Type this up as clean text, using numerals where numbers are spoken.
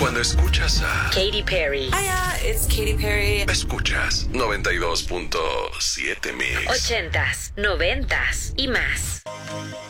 Cuando escuchas a Katy Perry. Hiya, it's Katy Perry. Escuchas 92.7 Mix. 80s, 90s y más.